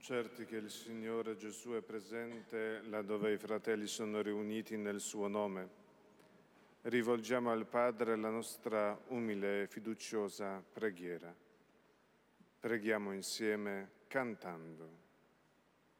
Certi che il Signore Gesù è presente laddove i fratelli sono riuniti nel suo nome. Rivolgiamo al Padre la nostra umile e fiduciosa preghiera. Preghiamo insieme cantando.